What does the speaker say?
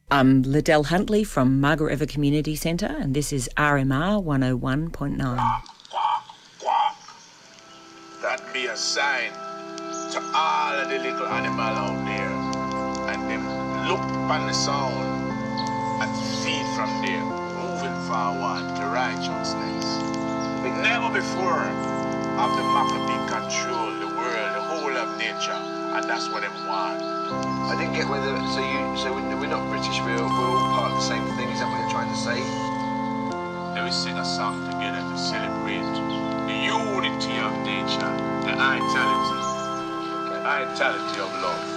I'm Liddell Huntley from Margaret River Community Centre, and this is RMR 101.9. That be a sign to all of the little animal out there, and them look on the sound and feed from there, moving forward to righteousness. Never before have the Maccabee control the world, the whole of nature, and that's what they want. I didn't get whether, so we're not British, we're all part of the same thing, is that what you're trying to say? Then we sing a song together to celebrate the unity of nature, the vitality of love.